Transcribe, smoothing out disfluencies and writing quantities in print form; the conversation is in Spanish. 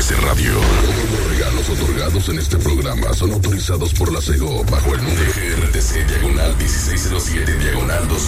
MBS Radio. Todos los regalos otorgados en este programa son autorizados por la CEGO bajo el número GRTC /1607/2000.